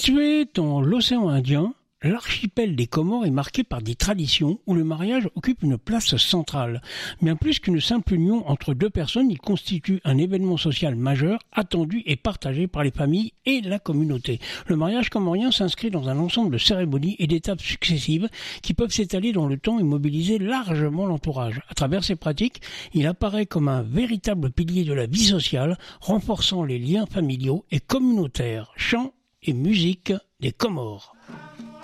Situé dans l'océan Indien, l'archipel des Comores est marqué par des traditions où le mariage occupe une place centrale. Bien plus qu'une simple union entre deux personnes, il constitue un événement social majeur, attendu et partagé par les familles et la communauté. Le mariage comorien s'inscrit dans un ensemble de cérémonies et d'étapes successives qui peuvent s'étaler dans le temps et mobiliser largement l'entourage. À travers ces pratiques, il apparaît comme un véritable pilier de la vie sociale, renforçant les liens familiaux et communautaires. Chants et musique des Comores.